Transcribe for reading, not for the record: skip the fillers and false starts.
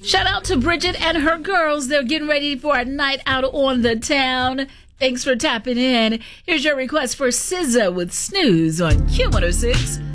Shout out to Bridget and her girls. They're getting ready for a night out on the town. Thanks for tapping in. Here's your request for SZA with Snooze on Q106.